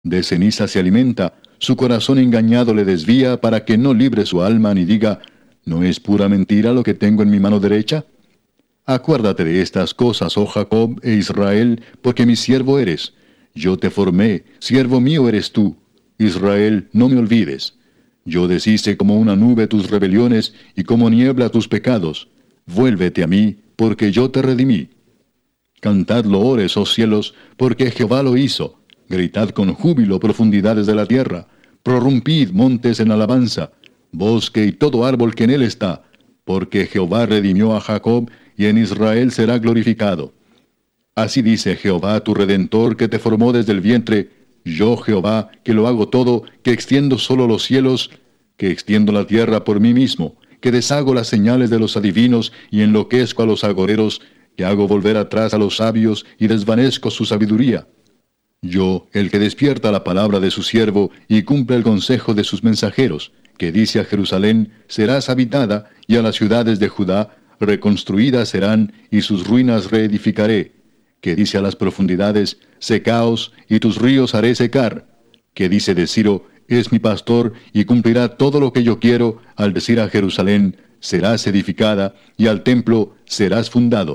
De ceniza se alimenta, su corazón engañado le desvía para que no libre su alma ni diga, ¿no es pura mentira lo que tengo en mi mano derecha? Acuérdate de estas cosas, oh Jacob e Israel, porque mi siervo eres. Yo te formé, siervo mío eres tú. Israel, no me olvides. Yo deshice como una nube tus rebeliones y como niebla tus pecados. Vuélvete a mí, porque yo te redimí. Cantad loores, oh cielos, porque Jehová lo hizo. Gritad con júbilo, profundidades de la tierra. Prorrumpid, montes, en alabanza. Bosque y todo árbol que en él está. Porque Jehová redimió a Jacob, y en Israel será glorificado. Así dice Jehová tu Redentor, que te formó desde el vientre, yo Jehová, que lo hago todo, que extiendo solo los cielos, que extiendo la tierra por mí mismo, que deshago las señales de los adivinos y enloquezco a los agoreros, que hago volver atrás a los sabios y desvanezco su sabiduría. Yo, el que despierta la palabra de su siervo y cumple el consejo de sus mensajeros, que dice a Jerusalén, serás habitada, y a las ciudades de Judá, reconstruidas serán, y sus ruinas reedificaré, que dice a las profundidades, secaos, y tus ríos haré secar, que dice de Ciro, es mi pastor, y cumplirá todo lo que yo quiero, al decir a Jerusalén, serás edificada, y al templo serás fundado.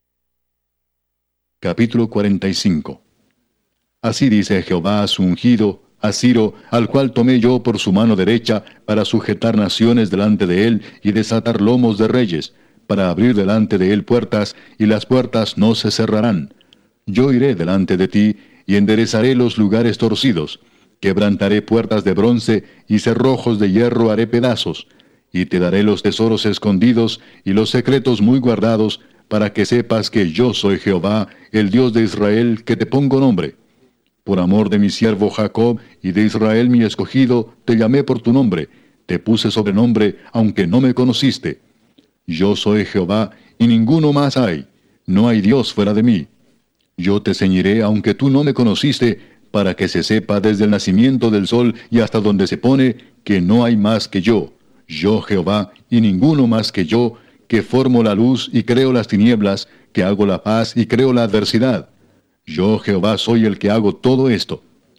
Capítulo 45. Así dice Jehová a su ungido, a Ciro, al cual tomé yo por su mano derecha, para sujetar naciones delante de él, y desatar lomos de reyes, para abrir delante de él puertas, y las puertas no se cerrarán. Yo iré delante de ti, y enderezaré los lugares torcidos, quebrantaré puertas de bronce, y cerrojos de hierro haré pedazos, y te daré los tesoros escondidos, y los secretos muy guardados, para que sepas que yo soy Jehová, el Dios de Israel, que te pongo nombre. Por amor de mi siervo Jacob, y de Israel mi escogido, te llamé por tu nombre, te puse sobrenombre, aunque no me conociste. Yo soy Jehová, y ninguno más hay. No hay Dios fuera de mí. Yo te ceñiré, aunque tú no me conociste, para que se sepa desde el nacimiento del sol y hasta donde se pone, que no hay más que yo. Yo Jehová, y ninguno más que yo, que formo la luz y creo las tinieblas, que hago la paz y creo la adversidad. Yo Jehová soy el que hago todo esto.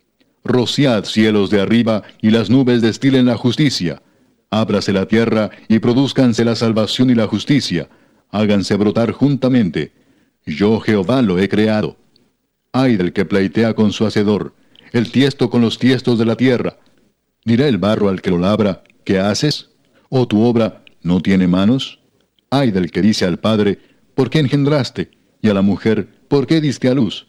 Rociad cielos de arriba, y las nubes destilen la justicia. Ábrase la tierra, y produzcanse la salvación y la justicia. Háganse brotar juntamente. Yo Jehová lo he creado. Ay del que pleitea con su hacedor, el tiesto con los tiestos de la tierra. Dirá el barro al que lo labra, ¿qué haces? ¿O tu obra no tiene manos? Ay del que dice al padre, ¿por qué engendraste? Y a la mujer, ¿por qué diste a luz?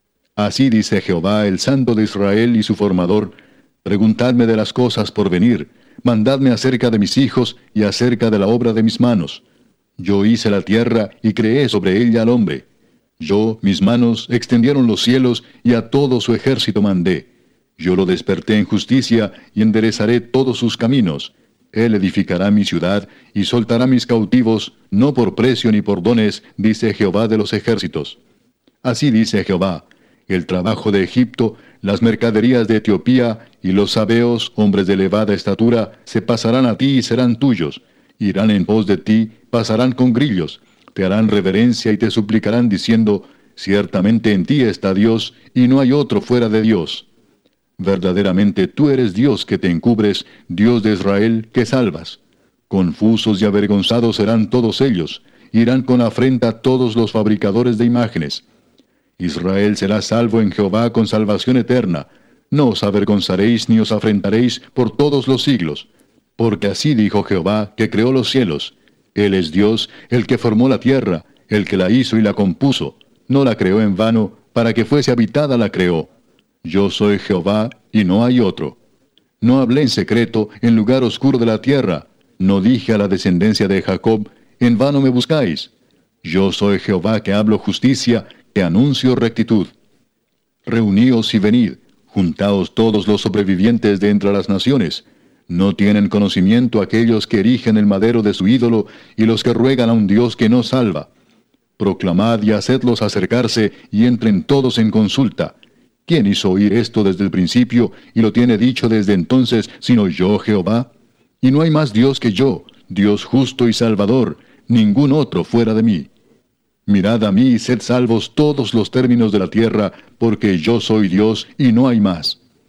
Así dice Jehová, el Santo de Israel y su formador, preguntadme de las cosas por venir, mandadme acerca de mis hijos y acerca de la obra de mis manos. Yo hice la tierra y creé sobre ella al hombre. Yo, mis manos, extendieron los cielos y a todo su ejército mandé. Yo lo desperté en justicia y enderezaré todos sus caminos. Él edificará mi ciudad y soltará mis cautivos, no por precio ni por dones, dice Jehová de los ejércitos. Así dice Jehová, el trabajo de Egipto, las mercaderías de Etiopía y los sabeos, hombres de elevada estatura, se pasarán a ti y serán tuyos. Irán en pos de ti, pasarán con grillos, te harán reverencia y te suplicarán diciendo, ciertamente en ti está Dios, y no hay otro fuera de Dios. Verdaderamente tú eres Dios que te encubres, Dios de Israel que salvas. Confusos y avergonzados serán todos ellos, irán con afrenta todos los fabricadores de imágenes. Israel será salvo en Jehová con salvación eterna. No os avergonzaréis ni os afrentaréis por todos los siglos. Porque así dijo Jehová, que creó los cielos. Él es Dios, el que formó la tierra, el que la hizo y la compuso. No la creó en vano, para que fuese habitada la creó. Yo soy Jehová, y no hay otro. No hablé en secreto, en lugar oscuro de la tierra. No dije a la descendencia de Jacob, en vano me buscáis. Yo soy Jehová que hablo justicia, que anuncio rectitud. Reuníos y venid, juntaos todos los sobrevivientes de entre las naciones. ¿No tienen conocimiento aquellos que erigen el madero de su ídolo y los que ruegan a un Dios que no salva? Proclamad y hacedlos acercarse y entren todos en consulta. ¿Quién hizo oír esto desde el principio y lo tiene dicho desde entonces, sino yo, Jehová? Y no hay más Dios que yo, Dios justo y salvador, ningún otro fuera de mí. Mirad a mí y sed salvos todos los términos de la tierra, porque yo soy Dios y no hay más.